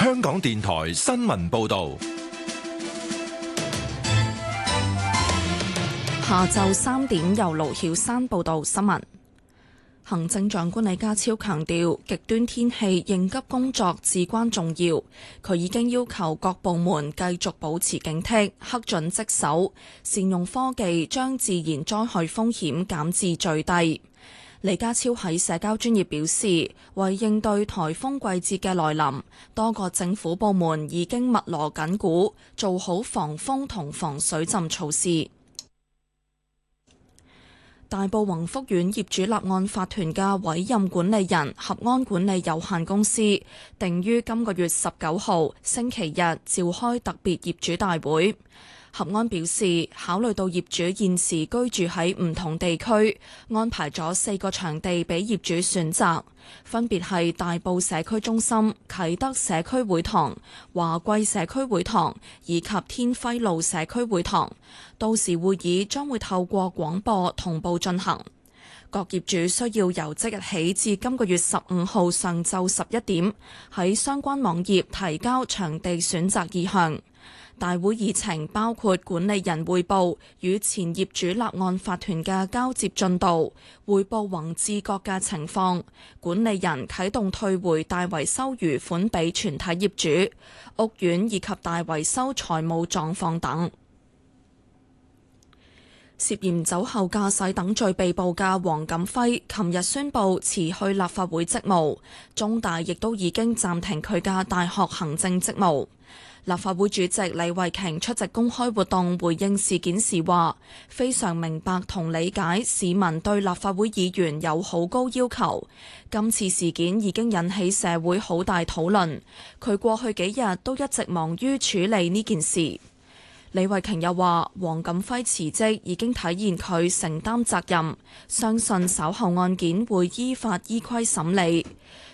香港電台新聞報道。 下晝3點由盧曉珊報道新聞。行政長官李家超強調，極端天氣應急工作至關重要。佢已經要求各部門繼續保持警惕，恪盡職守，善用科技將自然災害風險減至最低。李家超喺社交專頁表示，為應對颱風季節嘅來臨，多個政府部門已經密鑼緊鼓，做好防風同防水浸措施。大埔宏福苑業主立案法團嘅委任管理人合安管理有限公司，定於今個月19號星期日召開特別業主大會。合安表示，考慮到業主現時居住喺唔同地區，安排咗4個場地俾業主選擇，分別係大埔社區中心、啟德社區會堂、華貴社區會堂以及天輝路社區會堂。到時會議將會透過廣播同步進行。各業主需要由即日起至今個月15號上晝11點喺相關網頁提交場地選擇意向。大會議程包括管理人匯報與前業主立案法團嘅交接進度，匯報宏志國嘅情況，管理人啟動退回大維修餘款俾全體業主，屋苑以及大維修財務狀況等。涉嫌酒後駕駛等罪被捕嘅黃錦輝，琴日宣布辭去立法會職務，中大亦都已經暫停佢嘅大學行政職務。立法會主席李慧瓊出席公開活動回應事件時話，非常明白同理解市民對立法會議員有好高要求，今次事件已經引起社會好大討論，佢過去幾日都一直忙於處理呢件事。李慧瓊又話，黃錦輝辭職已經體現佢承擔責任，相信稍後案件會依法依規審理。